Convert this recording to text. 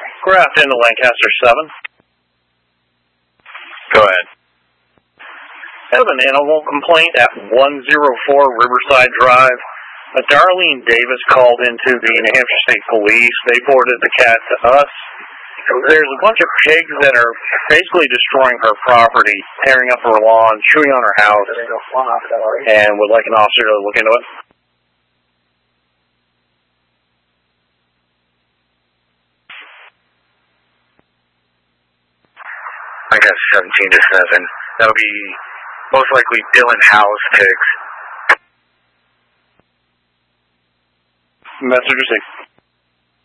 Grafton to Lancaster 7. Go ahead. I have an animal complaint at 104 Riverside Drive. Darlene Davis called into the New Hampshire State Police. They forwarded the cat to us. There's a bunch of pigs that are basically destroying her property, tearing up her lawn, chewing on her house, and would like an officer to look into it. I got 17 to 7. That'll be most likely Dylan Howe's pigs. Message received.